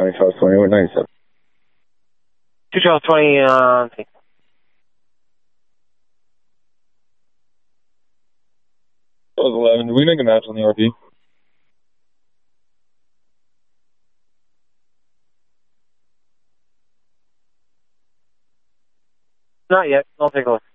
20, Charles 20, we're 97. 2 Charles 20, Charles 11, did we make a match on the RP? not yet. I'll take a look.